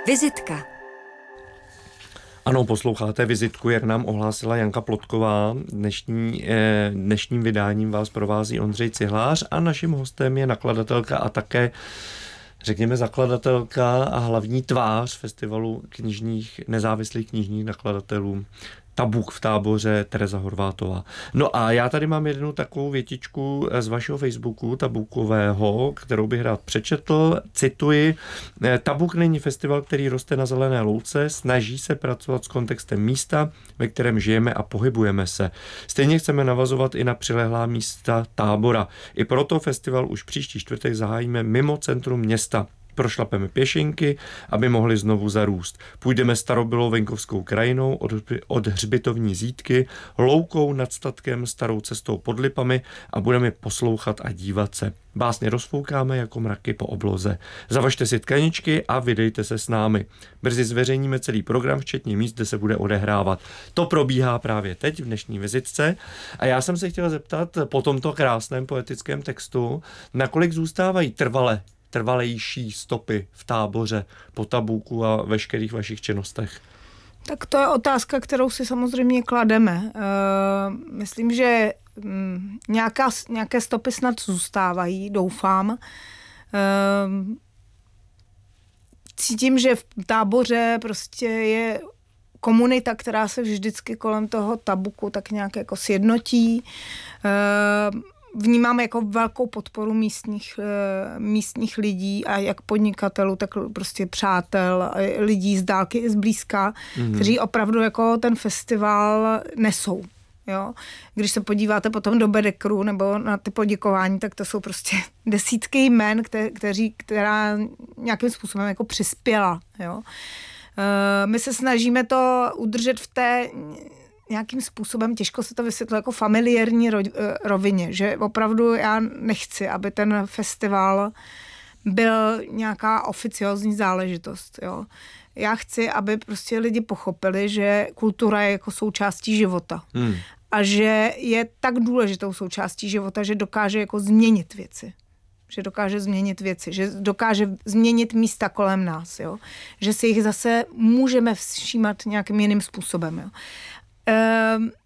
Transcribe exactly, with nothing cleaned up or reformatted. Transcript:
Vizitka. Ano, posloucháte Vizitku, jak nám ohlásila Janka Plotková. Dnešní, eh, dnešním vydáním vás provází Ondřej Cihlář a naším hostem je nakladatelka a také, řekněme, zakladatelka a hlavní tvář festivalu knižních, nezávislých knižních nakladatelů Tabuk v Táboře, Tereza Horvátová. No a já tady mám jednu takovou větičku z vašeho Facebooku tabukového, kterou bych rád přečetl. Cituji: Tabuk není festival, který roste na zelené louce, snaží se pracovat s kontextem místa, ve kterém žijeme a pohybujeme se. Stejně chceme navazovat i na přilehlá místa Tábora. I proto festival už příští čtvrtek zahájíme mimo centrum města. Prošlapeme pěšinky, aby mohli znovu zarůst. Půjdeme starobylou venkovskou krajinou od, od hřbitovní zítky, loukou nad statkem, starou cestou pod lipami a budeme poslouchat a dívat se. Básně rozfoukáme jako mraky po obloze. Zavažte si tkaničky a vydejte se s námi. Brzy zveřejníme celý program, včetně míst, kde se bude odehrávat. To probíhá právě teď v dnešní vizitce. A já jsem se chtěl zeptat po tomto krásném poetickém textu, nakolik zůstávají trvale trvalejší stopy v Táboře po Tabuku a veškerých vašich činnostech? Tak to je otázka, kterou si samozřejmě klademe. E, myslím, že m, nějaká, nějaké stopy snad zůstávají, doufám. E, cítím, že v Táboře prostě je komunita, která se vždycky kolem toho Tabuku tak nějak jako sjednotí. E, Vnímám jako velkou podporu místních, místních lidí a jak podnikatelů, tak prostě přátel, lidí z dálky i z blízka, mm-hmm. kteří opravdu jako ten festival nesou. Jo? Když se podíváte potom do Bedekru nebo na ty poděkování, tak to jsou prostě desítky jmen, kte, kteří, která nějakým způsobem jako přispěla. Jo? My se snažíme to udržet v té nějakým způsobem, těžko se to vysvětluje, jako familiární rovině, že opravdu já nechci, aby ten festival byl nějaká oficiózní záležitost. Jo. Já chci, aby prostě lidi pochopili, že kultura je jako součástí života. Hmm. A že je tak důležitou součástí života, že dokáže jako změnit věci. Že dokáže změnit věci, že dokáže změnit místa kolem nás. Jo. Že si jich zase můžeme všímat nějakým jiným způsobem. Jo.